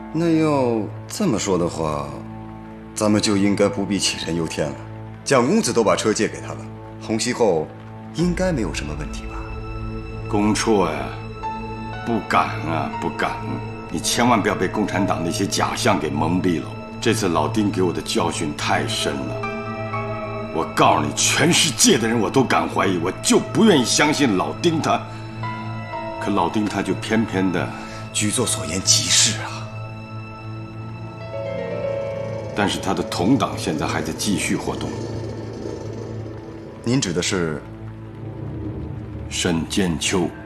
那要这么说的话，咱们就应该不必杞人忧天了。蒋公子都把车借给他了，洪熙后应该没有什么问题吧？ 公绰呀，不敢啊，不敢！你千万不要被共产党那些假象给蒙蔽了。这次老丁给我的教训太深了。我告诉你，全世界的人我都敢怀疑，我就不愿意相信老丁他。可老丁他就偏偏的， 局座所言极是啊。 但是他的同党现在还在继续活动。 您指的是沈剑秋？